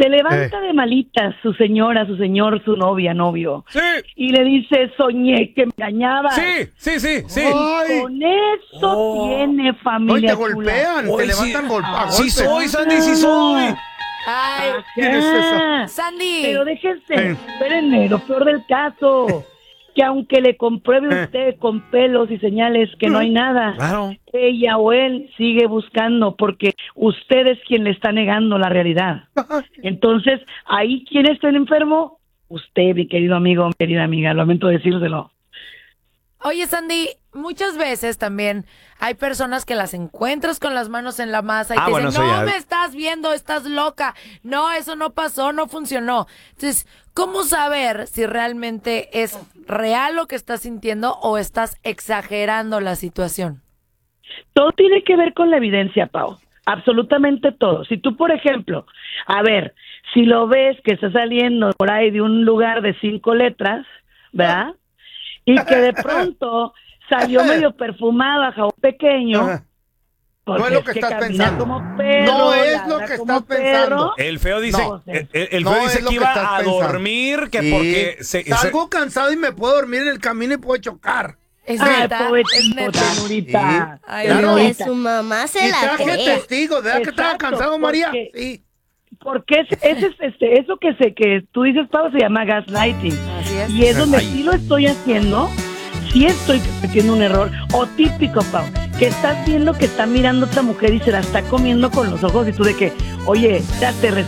Se levanta de malitas su señora, su señor, su novia, novio. Sí. Y le dice, soñé que me engañaba. Sí. Ay. Con eso tiene No, y familia te golpean, Hoy te sí. levantan a Sí golpes. soy, Sandy, sí soy. Ay, ¿Quién es esa? Sandy. Pero déjense, espérenme, lo peor del caso, que aunque le compruebe usted con pelos y señales que no hay nada, Claro. ella o él sigue buscando porque usted es quien le está negando la realidad. Entonces, ahí, ¿quién está el enfermo? Usted, mi querido amigo, mi querida amiga, lamento decírselo. Oye, Sandy, muchas veces también hay personas que las encuentras con las manos en la masa y te bueno, dicen, eso no ya. me estás viendo, estás loca. No, eso no pasó, no funcionó. Entonces, ¿cómo saber si realmente es real lo que estás sintiendo o estás exagerando la situación? Todo tiene que ver con la evidencia, Pau. Absolutamente todo. Si tú, por ejemplo, a ver, si lo ves que está saliendo por ahí de un lugar de 5 letras, ¿verdad? Y que de pronto salió medio perfumado a jabón pequeño. Ajá. Porque No es lo que estás camina pensando. como perro, No es lo ladra que como estás pensando. perro. El feo dice, No, el no feo es dice lo que que iba estás a pensando. dormir, que Sí. porque Salgo cansado y me puedo dormir en el camino y puedo chocar. ¿Es Ay, neta? ¿Es pobrecito, neta? ternurita. Ay, Claro. Que Ternurita. su mamá se Y la traje crea. testigos, ¿verdad que estaba Exacto, cansado, María? porque- Sí. Porque eso que tú dices, Pau, se llama gaslighting. Así es. Y es donde Ay. sí lo estoy haciendo, sí estoy cometiendo un error. O típico, Pau, que estás viendo que está mirando otra mujer y se la está comiendo con los ojos y tú de que, oye, ya te